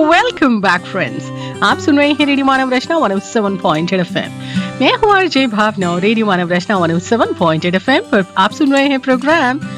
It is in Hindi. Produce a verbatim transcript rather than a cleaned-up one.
Welcome back friends. आप सुन रहे हैं रेडियो मानव रचना one O seven point eight FM. मैं हूँ आरजे भावना। रेडियो मानव रचना one O seven point eight FM पर आप सुन रहे हैं प्रोग्राम